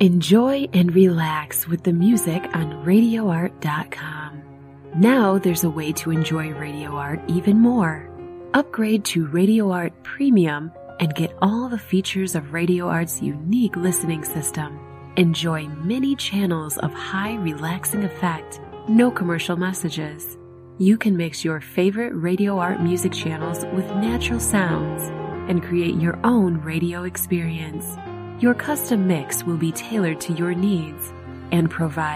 Enjoy and relax with the music on RadioArt.com. Now there's a way to enjoy Radio Art even more. Upgrade to Radio Art Premium and get all the features of Radio Art's unique listening system. Enjoy many channels of high relaxing effect, no commercial messages. You can mix your favorite Radio Art music channels with natural sounds and create your own radio experience. Your custom mix will be tailored to your needs and provide